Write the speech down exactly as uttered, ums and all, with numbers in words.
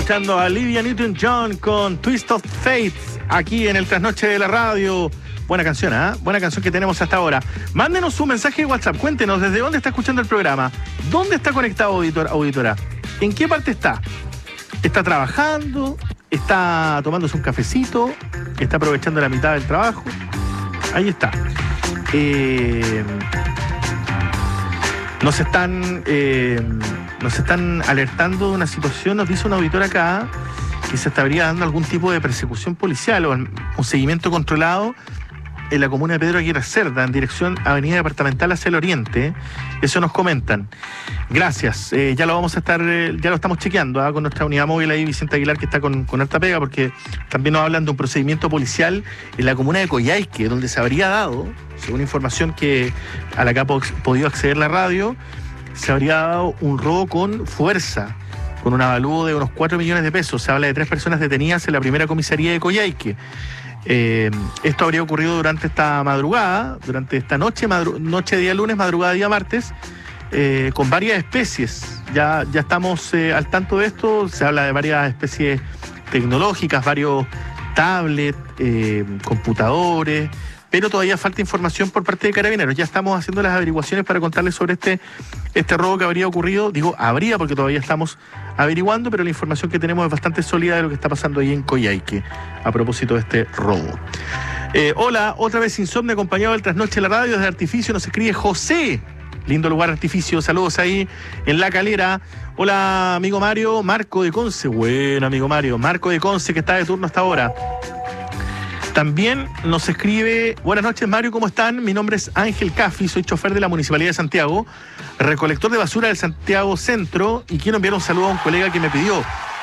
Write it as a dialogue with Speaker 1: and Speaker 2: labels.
Speaker 1: escuchando a Olivia Newton-John con Twist of Fate aquí en el Trasnoche de la Radio. Buena canción, ¿eh? Buena canción que tenemos hasta ahora. Mándenos un mensaje de WhatsApp. Cuéntenos desde dónde está escuchando el programa. ¿Dónde está conectado, auditor, auditora? ¿En qué parte está? ¿Está trabajando? ¿Está tomándose un cafecito? ¿Está aprovechando la mitad del trabajo? Ahí está. Eh, nos están... Eh, Nos están alertando de una situación, nos dice un auditor acá, que se estaría dando algún tipo de persecución policial o un seguimiento controlado en la comuna de Pedro Aguirre Cerda, en dirección Avenida Departamental hacia el Oriente. Eso nos comentan. Gracias. Eh, ya lo vamos a estar, eh, ya lo estamos chequeando ¿eh? con nuestra unidad móvil ahí, Vicente Aguilar, que está con, con harta pega, porque también nos hablan de un procedimiento policial en la comuna de Coyhaique, donde se habría dado, según información que a la que ha podido acceder la radio, se habría dado un robo con fuerza, con un avalúo de unos cuatro millones de pesos. Se habla de tres personas detenidas en la primera comisaría de Coyhaique. Eh, esto habría ocurrido durante esta madrugada, durante esta noche, madru- noche día lunes, madrugada día martes, eh, con varias especies. Ya, ya estamos eh, al tanto de esto. Se habla de varias especies tecnológicas, varios tablets, eh, computadores, pero todavía falta información por parte de Carabineros. Ya estamos haciendo las averiguaciones para contarles sobre este, este robo que habría ocurrido. Digo, habría porque todavía estamos averiguando, pero la información que tenemos es bastante sólida de lo que está pasando ahí en Coyhaique a propósito de este robo. Eh, hola, otra vez Insomnio, acompañado del Trasnoche de la Radio. Desde Artificio nos escribe José. Lindo lugar, Artificio. Saludos ahí en La Calera. Hola, amigo Mario. Marco de Conce. Bueno, amigo Mario. Marco de Conce, que está de turno hasta ahora. También nos escribe, buenas noches Mario, ¿cómo están? Mi nombre es Ángel Cafi, soy chofer de la Municipalidad de Santiago, recolector de basura del Santiago Centro, y quiero enviar un saludo a un colega que me pidió